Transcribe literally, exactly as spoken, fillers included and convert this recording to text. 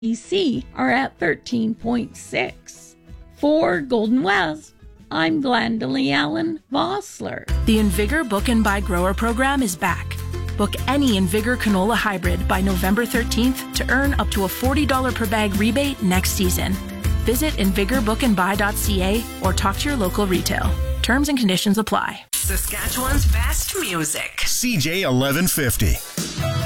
B C are at thirteen point six. For Golden West, I'm Glendalee Allen Vossler. The Invigor Book and Buy Grower program is back. Book any Invigor canola hybrid by November thirteenth to earn up to a forty dollars per bag rebate next season. Visit invigor book and buy dot c a or talk to your local retail. Terms and conditions apply. Saskatchewan's best music. C J eleven fifty.